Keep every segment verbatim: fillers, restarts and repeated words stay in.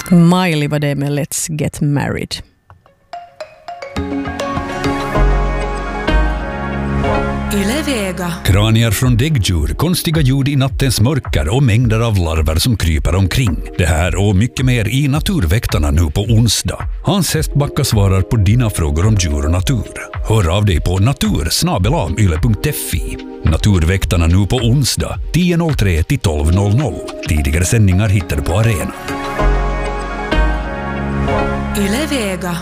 Miley var det med Let's Get Married. Yle Vega. Kranier från däggdjur, konstiga ljud i nattens mörker och mängder av larver som kryper omkring. Det här och mycket mer i Naturväktarna nu på onsdag. Hans Hästbacka svarar på dina frågor om djur och natur. Hör av dig på natur snabel-a yle punkt fi. Naturväktarna nu på onsdag tio noll tre till tolv noll noll. Tidigare sändningar hittar du på arenan. Yle Vega.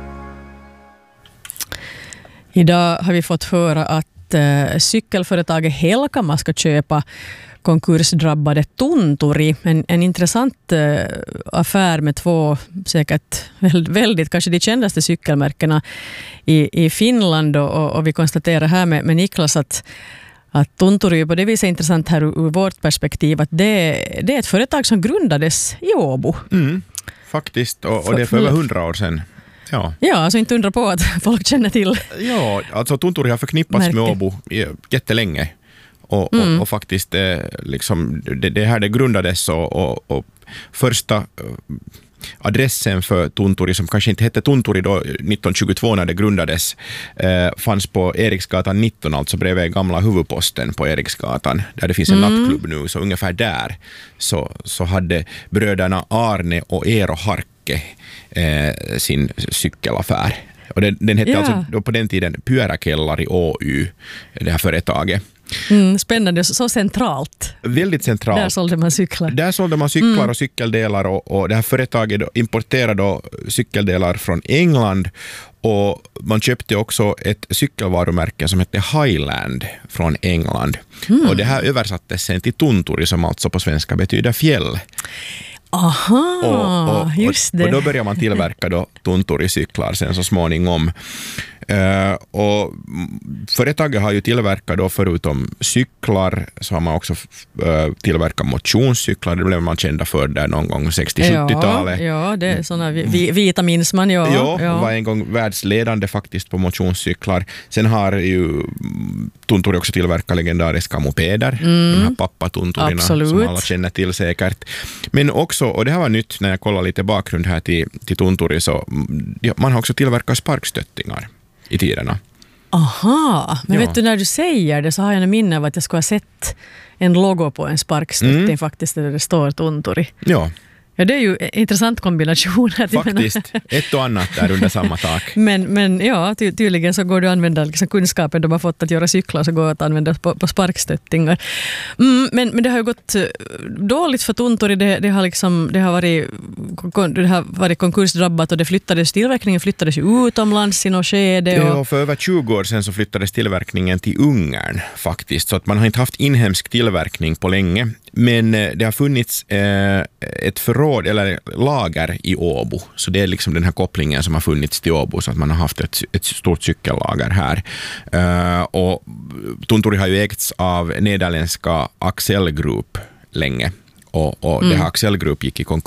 Idag har vi fått höra att eh, cykelföretaget Helkama ska köpa konkursdrabbade Tunturi. En, en intressant eh, affär med två säkert väldigt, väldigt kanske de kändaste cykelmärkena i, i Finland. Och, och vi konstaterar här med, med Niklas att, att Tunturi på det viset är intressant här ur, ur vårt perspektiv. Att det, det är ett företag som grundades i Åbo. Mm, faktiskt, och, och det är för över hundra år sedan. Ja, ja, alltså inte undra på att folk känner till. Ja, alltså Tunturi har förknippats märke. med Åbo jättelänge. Och, mm. och, och faktiskt eh, liksom, det, det här det grundades och, och, och första eh, adressen för Tunturi, som kanske inte hette Tunturi då nitton tjugotvå när det grundades, eh, fanns på Eriksgatan nitton, alltså bredvid gamla huvudposten på Eriksgatan, där det finns en mm. nattklubb nu, så ungefär där så, så hade bröderna Arne och Eero Harke eh, sin cykelaffär. Och den, den hette ja. alltså då på den tiden Pyöräkellari Oy, det här företaget. Mm, spännande, så centralt. Väldigt centralt. Där sålde man cyklar. Där sålde man cyklar mm. och cykeldelar, och, och det här företaget då importerade då cykeldelar från England, och man köpte också ett cykelvarumärke som hette Highland från England. Mm. Och det här översattes sen till Tunturi, som alltså på svenska betyder fjäll. Aha, och, och, just det. Och då börjar man tillverka då Tunturi-cyklar sen så småningom. Uh, och företaget har ju tillverkat då, förutom cyklar, så har man också uh, tillverkat motionscyklar. Det blev man kända för där någon gång sextio-sjuttiotalet. Ja, ja, det är sådana vi, vita minns man. Ja, ja, ja, var en gång världsledande faktiskt på motionscyklar. Sen har ju Tunturi också tillverkat legendariska mopeder. Mm. De här pappa-tunturina som alla känner till säkert. Men också, och det här var nytt när jag kollade lite bakgrund här till, till Tunturi, så ja, man har också tillverkat sparkstöttingar i tiderna. Aha, men ja. vet du, när du säger det så har jag en minne av att jag skulle ha sett en logo på en sparkstötting mm. faktiskt, där det står Tunturi. Ja. Ja, det är ju en intressant kombination. Faktiskt, ett och annat där under samma tak. Men, men ja, ty- tydligen så går det att använda liksom kunskapen de har fått att göra cyklar, så går det att använda på, på sparkstöttingar. Mm, men, men det har ju gått dåligt för Tunturi. Det, det, har, liksom, det, har varit, det har varit konkursdrabbat, och det flyttades, tillverkningen flyttades ju utomlands i något skede. Och... Ja, för över tjugo år sedan så flyttades tillverkningen till Ungern faktiskt. Så att man har inte haft inhemsk tillverkning på länge. Men det har funnits eh, ett förråd eller lager i Åbo. Så det är liksom den här kopplingen som har funnits till Åbo, så att man har haft ett, ett stort cykellager här. Uh, och Tunturi har ju ägts av nederländska Axel Group länge. Och, och mm. det här Axel Group gick i konkurs